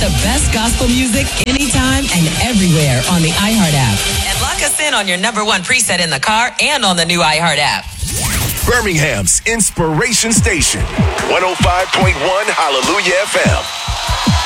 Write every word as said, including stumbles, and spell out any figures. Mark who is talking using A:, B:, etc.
A: the best gospel music anytime and everywhere on the iHeart app. And lock us in on your number one preset in the car and on the new iHeart app.
B: Birmingham's Inspiration Station, one oh five point one Hallelujah F M.